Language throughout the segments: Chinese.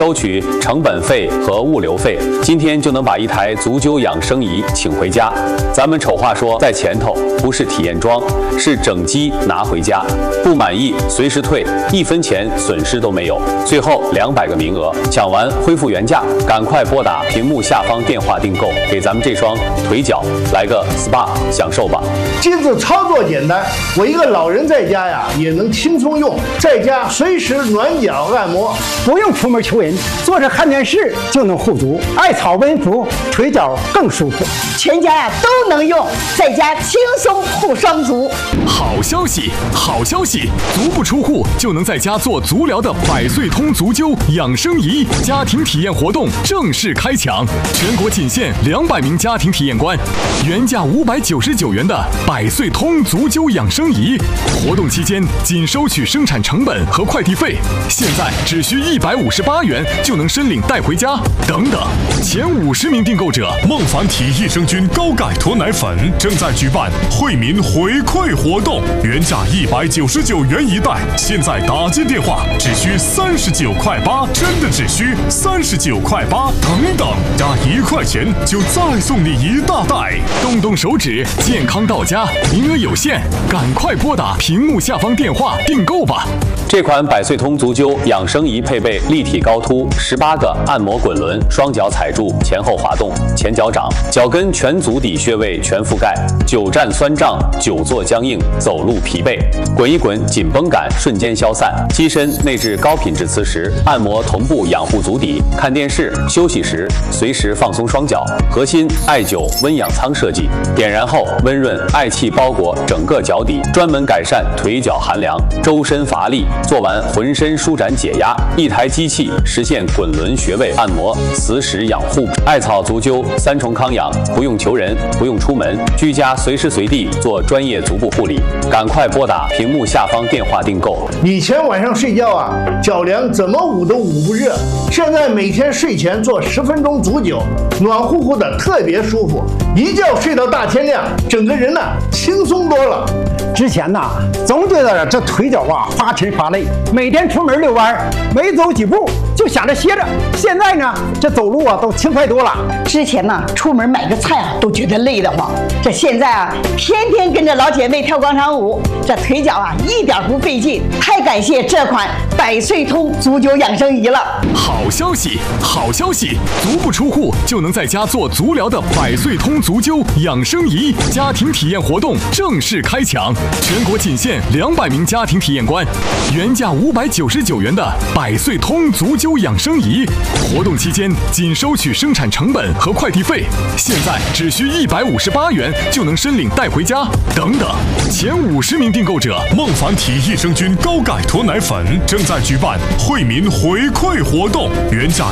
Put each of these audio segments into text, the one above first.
收取成本费和物流费，今天就能把一台足灸养生仪请回家。咱们丑话说在前头，不是体验装，是整机拿回家。不满意随时退，1分钱损失都没有。最后200个名额，抢完恢复原价，赶快拨打屏幕下方电话订购，给咱们这双腿脚来个 SPA 享受吧。 机子操作简单，我一个老人在家呀也能轻松用，在家随时暖脚按摩， 不用出门求人，坐着看电视就能护足，艾草温敷，腿脚更舒服。 全家呀都能用，在家轻松护双足。 好消息，好消息！足不出户就能在家做足疗的百岁通足灸养生仪家庭体验活动正式开抢，全国仅限200名家庭体验官，原价599元的百岁通足灸养生仪，活动期间仅收取生产成本和快递费，现在只需158元就能申领带回家。等等，前50名订购者， 孟凡体益生菌高钙脱奶粉正在举办惠民回馈活动，原价199元一袋，现在打进电话只需39.8块，真的只需39.8块，等等，加1块钱就再送你一大袋。 动动手指，健康到家，名额有限，赶快拨打屏幕下方电话订购吧。 这款百岁通足灸养生仪配备立体高凸18个按摩滚轮，双脚踩住，前后滑动，前脚掌，脚跟全足底穴位全覆盖，久站酸胀，久坐僵硬，走路疲惫，滚一滚，紧绷感瞬间消散。机身内置高品质磁石，按摩同步养护足底，看电视、休息时随时放松双脚。核心艾灸温养舱设计，点燃后温润，艾气包裹整个脚底，专门改善腿脚寒凉、周身乏力。做完浑身舒展解压，一台机器实现滚轮穴位按摩、磁石养护。艾草足灸3重康养，不用求人，不用出门，居家随时随地做专业足部护理。赶快拨打屏幕下方电话订购。 以前晚上睡觉啊，脚凉怎么捂都捂不热，现在每天睡前做10分钟足灸，暖乎乎的，特别舒服，一觉睡到大天亮，整个人呢轻松多了。 之前呐，总觉得这腿脚啊发沉发累，每天出门遛弯，没走几步就想着歇着。现在呢，这走路啊都轻快多了。 之前呢，出门买个菜啊都觉得累得慌，这现在啊，天天跟着老姐妹跳广场舞，这腿脚啊一点不费劲。太感谢这款百岁通足灸养生仪了。 好消息，好消息！足不出户就能在家做足疗的百岁通足灸养生仪家庭体验活动正式开抢，全国仅限200名家庭体验官，原价599元的百岁通足灸养生仪，活动期间仅收取生产成本和快递费，现在只需158元就能申领带回家。等等，前50名订购者， 孟凡体益生菌高钙脱奶粉正在举办惠民回馈活动，原价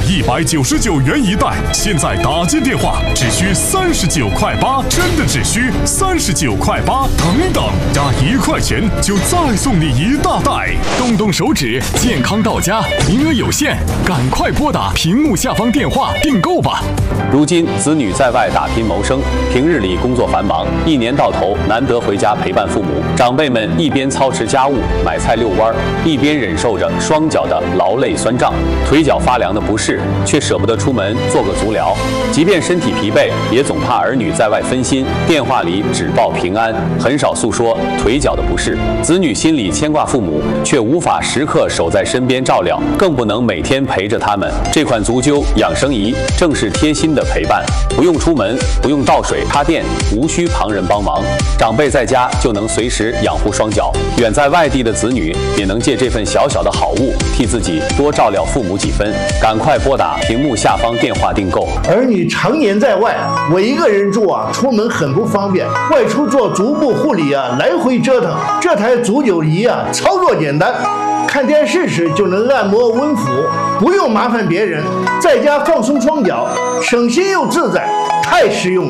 199元一袋，现在打进电话只需39.8块，真的只需39.8块，等等，加1块钱就再送你一大袋。 动动手指，健康到家，名额有限，赶快拨打屏幕下方电话订购吧。 如今子女在外打拼谋生，平日里工作繁忙，一年到头难得回家陪伴父母，长辈们一边操持家务、买菜遛弯，一边忍受着双脚的劳累酸胀、腿脚发凉的不适，却舍不得出门做个足疗。即便身体疲惫，也总怕儿女在外分心，电话里只报平安，很少诉说腿脚的不适。子女心里牵挂父母，却无法时刻守在身边照料，更不能每天陪着他们。这款足灸养生仪正是贴心的陪伴，不用出门，不用倒水插电，无需旁人帮忙，长辈在家就能随时养护双脚。远在外地的子女也能借这份小小的好物，替自己多照料父母几分。赶快拨打屏幕下方电话订购。 儿女常年在外，我一个人住啊，出门很不方便，外出做足部护理啊，来回折腾。这台足灸仪啊，操作简单，看电视时就能按摩温敷，不用麻烦别人，在家放松双脚，省心又自在，太实用了。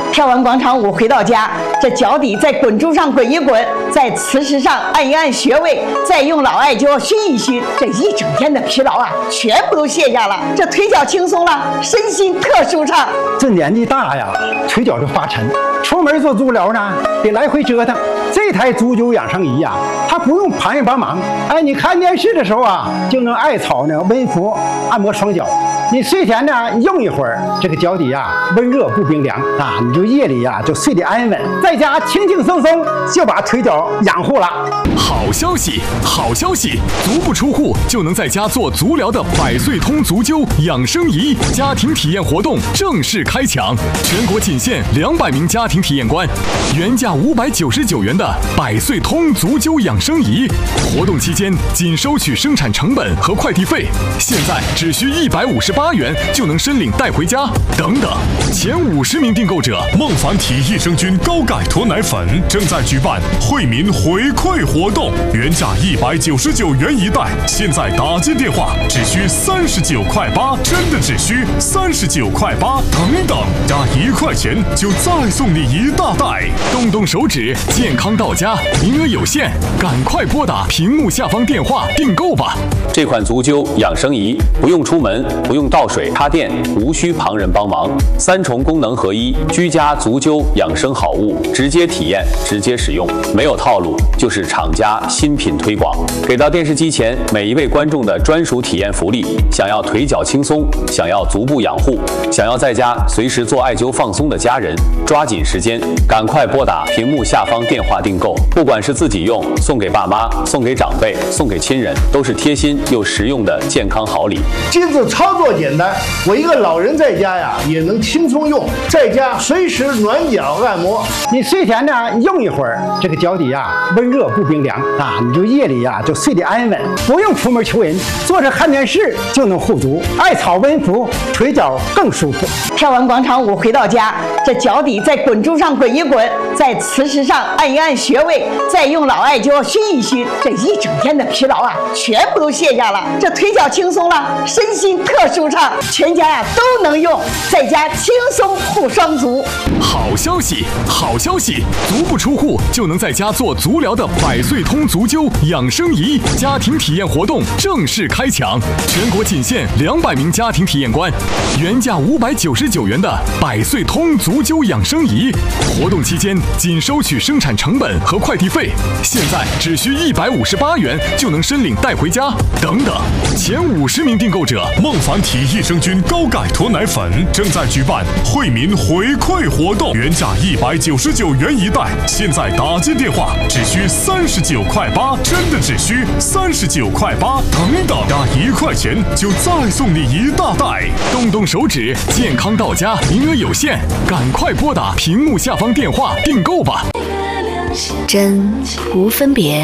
跳完广场舞回到家，这脚底在滚珠上滚一滚，在磁石上按一按穴位，再用老艾灸熏一熏，这一整天的疲劳啊，全部都卸下了，这腿脚轻松了，身心特舒畅。 这年纪大呀，腿脚就发沉，出门做足疗呢，得来回折腾。这台足灸养生仪呀，它不用旁人帮忙，哎，你看电视的时候啊，就能艾草呢温敷按摩双脚。你睡前呢用一会儿，这个脚底呀温热不冰凉啊，你就夜里呀就睡得安稳，在家轻轻松松就把腿脚养护了。 好消息，好消息！足不出户就能在家做足疗的百岁通足灸养生仪家庭体验活动正式开抢，全国仅限200名家庭体验官，原价599元的百岁通足灸养生仪，活动期间仅收取生产成本和快递费，现在只需158元就能申领带回家。等等，前50名订购者， 孟凡体益生菌高钙脱奶粉正在举办惠民回馈活动，原价199元一袋，现在打进电话只需39.8块，真的只需39.8块，等等，加1块钱就再送你一大袋。 动动手指，健康到家，名额有限，赶快拨打屏幕下方电话订购吧。 这款足灸养生仪不用出门，不用倒水插电，无需旁人帮忙，3重功能合一，居家足灸养生好物，直接体验，直接使用，没有套路，就是厂家新品推广，给到电视机前每一位观众的专属体验福利。想要腿脚轻松，想要足部养护，想要在家随时做艾灸放松的家人，抓紧时间，赶快拨打屏幕下方电话订购。不管是自己用，送给爸妈，送给长辈，送给亲人，都是贴心又实用的健康好礼。 机子操作简单，我一个老人在家呀也能轻松用，在家随时暖脚按摩。 你睡前呢用一会儿，这个脚底呀温热不冰凉啊，你就夜里呀就睡得安稳，不用出门求人，坐着看电视就能护足，艾草温敷，腿脚更舒服。 跳完广场舞回到家，这脚底在滚珠上滚一滚，在磁石上按一按穴位，再用老艾灸熏一熏，这一整天的疲劳啊，全部都卸下了，这腿脚轻松了，身心特舒畅，全家呀都能用，在家轻松护双足。 好消息，好消息！足不出户就能在家做足疗的百岁通足灸养生仪家庭体验活动正式开抢，全国仅限200名家庭体验官，原价599元的百岁通足灸养生仪，活动期间仅收取生产成本和快递费，现在只需158元就能申领带回家。等等，前50名订购者， 孟凡体益生菌高钙脱奶粉正在举办惠民回馈活动，原价199元一袋，现在打进电话只需39.8块，真的只需39.8块，等等，加1块钱就再送你一大袋。 动动手指，健康到家，名额有限，赶快拨打屏幕下方电话订购吧。 真无分别，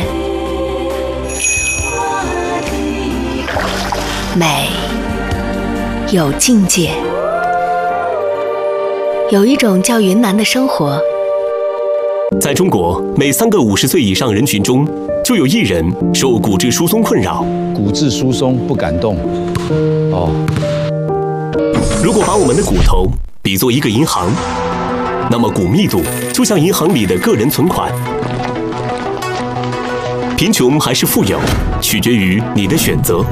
美有境界。有一种叫云南的生活， 在中国，每3个50岁以上人群中，就有1人受骨质疏松困扰。 骨质疏松不敢动。哦。 如果把我们的骨头比作一个银行，那么骨密度就像银行里的个人存款。贫穷还是富有，取决于你的选择。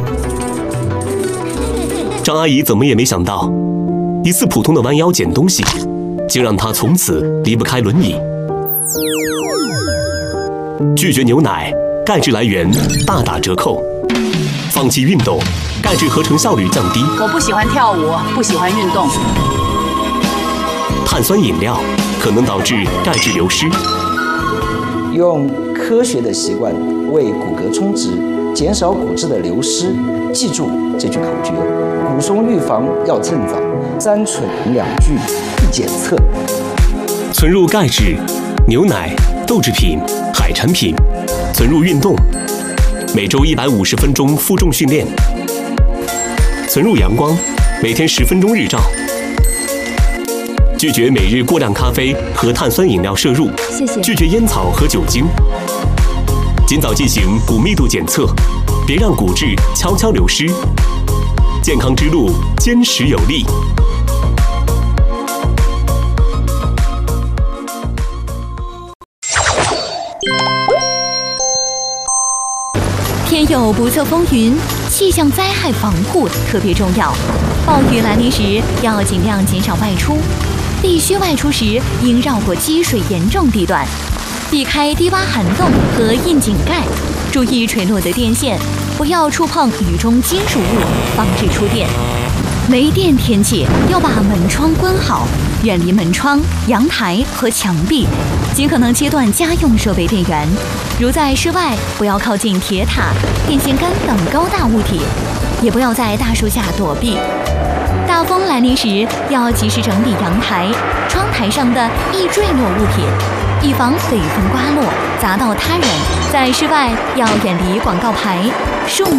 张阿姨怎么也没想到，一次普通的弯腰捡东西，竟让她从此离不开轮椅。拒绝牛奶，钙质来源大打折扣；放弃运动，钙质合成效率降低。 我不喜欢跳舞，不喜欢运动。 碳酸饮料可能导致钙质流失。 用科学的习惯为骨骼充值，减少骨质的流失。记住这句口诀：骨松预防要趁早，3蠢2拒1检测。 存入钙质，牛奶、豆制品、海产品；存入运动，每周150分钟负重训练；存入阳光，每天10分钟日照。拒绝每日过量咖啡和碳酸饮料摄入， 谢谢。 拒绝烟草和酒精。尽早进行骨密度检测，别让骨质悄悄流失。健康之路坚实有力。 有不测风云，气象灾害防护特别重要。暴雨来临时，要尽量减少外出。必须外出时，应绕过积水严重地段，避开低洼涵洞和窨井盖，注意垂落的电线，不要触碰雨中金属物，防止触电。没电天气要把门窗关好，远离门窗、阳台和墙壁，尽可能切断家用设备电源。如在室外，不要靠近铁塔、电线杆等高大物体，也不要在大树下躲避。大风来临时，要及时整理阳台、窗台上的易坠落物品，以防北风刮落砸到他人。在室外要远离广告牌、树木。